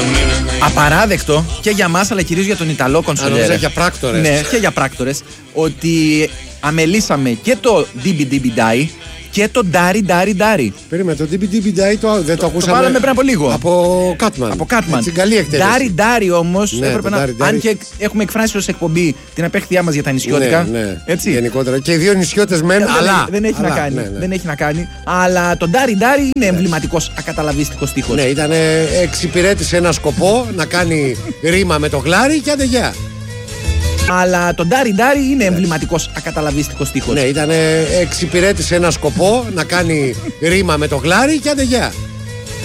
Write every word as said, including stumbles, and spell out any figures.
Απαράδεκτο και για μας αλλά κυρίως για τον Ιταλό κονσολιέρε. Για πράκτορες. Ναι, και για πράκτορες. Ότι αμελήσαμε και το Ντίμπι Ντίμπι Ντάι και το Ντάρι Ντάρι Ντάρι. Περίμενε, το Ντίμπι Ντίμπι Ντάι το, δεν το, το ακούσαμε. Το βάλαμε πριν από λίγο. Από Κάτμαν. Από Κάτμαν. Έτσι, καλή εκτέλεση. Ντάρι Ντάρι όμως. Ναι, έπρεπε να. Ντάρι, Ντάρι. Αν και έχουμε εκφράσει ως εκπομπή την απέχθειά μας για τα νησιώτικα. Ναι, ναι. Έτσι. Γενικότερα. Και οι δύο νησιώτες μεν, δεν, αλλά. Δεν έχει, αλλά, να κάνει, ναι, ναι. δεν έχει να κάνει. Αλλά το Ντάρι Ντάρι είναι εμβληματικός ακαταλαβίστικος στίχος. Ναι, ήταν εξυπηρέτησε ένα σκοπό να κάνει ρήμα με το γλάρι και άντε γεια. Αλλά το Ντάρι Ντάρι είναι εμβληματικός ακαταλαβίστικος στίχος. Ναι, ήταν εξυπηρέτησε ένα σκοπό να κάνει ρήμα με το γλάρι και άντε γεια.